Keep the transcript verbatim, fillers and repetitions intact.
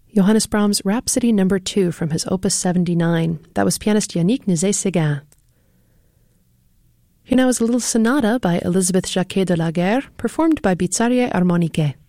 Johannes Brahms' Rhapsody Number two from his Opus seventy-nine. That was pianist Yannick Nézet-Séguin. Here now is a little sonata by Elisabeth Jacquet de la Guerre, performed by Bizarre Armoniche.